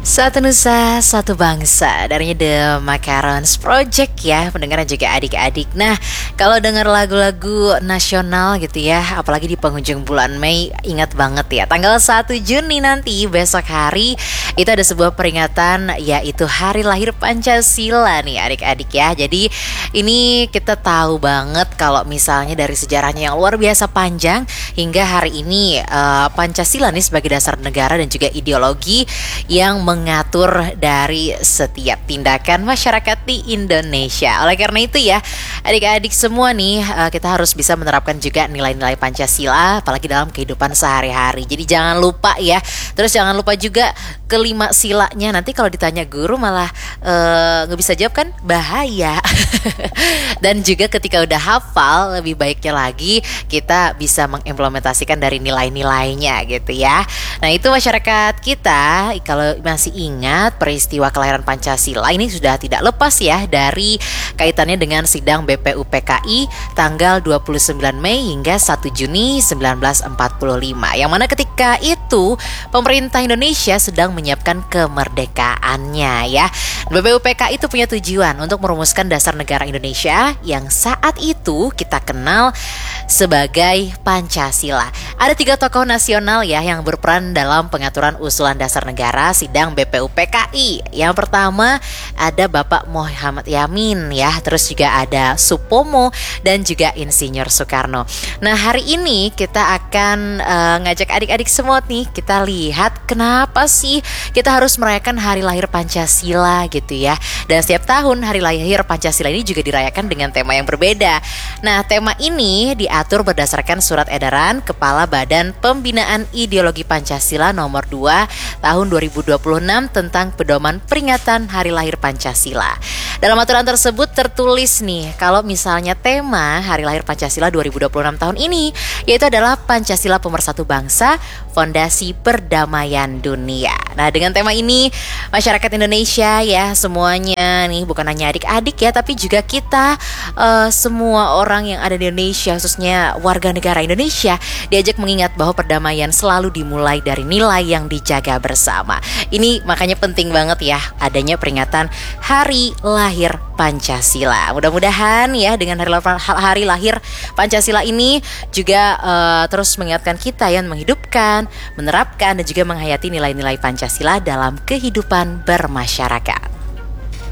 Satu nusa, satu bangsa. Dari The Macarons Project ya, pendengar dan juga adik-adik. Nah, kalau dengar lagu-lagu nasional gitu ya, apalagi di penghujung bulan Mei, ingat banget ya, tanggal 1 Juni nanti, besok hari, itu ada sebuah peringatan, yaitu Hari Lahir Pancasila nih adik-adik ya. Jadi ini kita tahu banget kalau misalnya dari sejarahnya yang luar biasa panjang, hingga hari ini Pancasila nih sebagai dasar negara dan juga ideologi yang mengatur dari setiap tindakan masyarakat di Indonesia. Oleh karena itu ya, adik-adik semua nih, kita harus bisa menerapkan juga nilai-nilai Pancasila, apalagi dalam kehidupan sehari-hari. Jadi jangan lupa ya. Terus jangan lupa juga kelima silanya. Nanti kalau ditanya guru malah nggak bisa jawab kan, bahaya. Dan juga ketika udah hafal, lebih baiknya lagi kita bisa mengimplementasikan dari nilai-nilainya gitu ya. Nah itu masyarakat kita, kalau masih ingat peristiwa kelahiran Pancasila ini sudah tidak lepas ya dari kaitannya dengan sidang BPUPKI tanggal 29 Mei hingga 1 Juni 1945. Yang mana ketika itu pemerintah Indonesia sedang menyiapkan kemerdekaannya ya. BPUPKI itu punya tujuan untuk merumuskan dasar negara Indonesia yang saat itu kita kenal sebagai Pancasila. Ada 3 tokoh nasional ya yang berperan dalam pengaturan usulan dasar negara sidang BPUPKI. Yang pertama ada Bapak Muhammad Yamin ya, terus juga ada Supomo dan juga Insinyur Soekarno. Nah hari ini kita akan ngajak adik-adik semua nih, kita lihat kenapa sih kita harus merayakan Hari Lahir Pancasila gitu ya. Dan setiap tahun Hari Lahir Pancasila ini juga dirayakan dengan tema yang berbeda. Nah tema ini diatur berdasarkan surat edaran Kepala Badan Pembinaan Ideologi Pancasila nomor 2 tahun 2026 tentang pedoman peringatan Hari Lahir Pancasila. Dalam aturan tersebut tertulis nih, kalau misalnya tema Hari Lahir Pancasila 2026 tahun ini yaitu adalah Pancasila Pemersatu Bangsa, Fondasi Perdamaian Dunia. Nah dengan tema ini masyarakat Indonesia ya semuanya nih, bukan hanya adik-adik ya, tapi juga kita semua orang yang ada di Indonesia, khususnya warga negara Indonesia, diajak mengingat bahwa perdamaian selalu dimulai dari nilai yang dijaga bersama. Ini makanya penting banget ya adanya peringatan Hari Lahir Pancasila. Mudah-mudahan ya dengan hari lahir Pancasila ini juga terus mengingatkan kita yang menghidupkan, menerapkan dan juga menghayati nilai-nilai Pancasila dalam kehidupan bermasyarakat.